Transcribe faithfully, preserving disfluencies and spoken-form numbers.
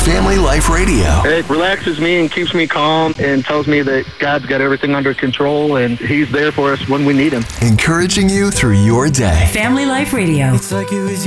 Family Life Radio. It relaxes me and keeps me calm and tells me that God's got everything under control and He's there for us when we need Him. Encouraging you through your day. Family Life Radio. It's like it was